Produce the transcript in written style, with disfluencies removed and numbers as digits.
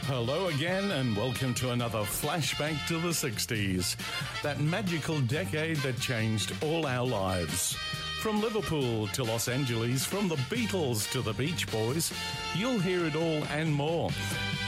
Hello again and welcome to another flashback to the 60s, that magical decade that changed all our lives. From Liverpool to Los Angeles, from the Beatles to the Beach Boys, you'll hear it all and more.